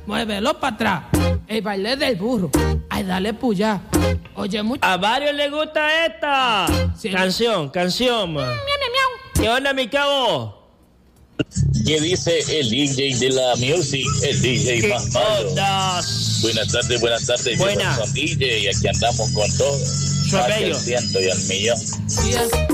muévelo para atrás. El baile del burro. Ay, dale puya. Oye, a varios les gusta esta canción. ¿Qué onda, mi cabo? ¿Qué dice el DJ de la music? El DJ más malo. Buenas tardes. Buenas. Yo soy DJ y aquí andamos con todo. Soy bello. Al 100 y al millón.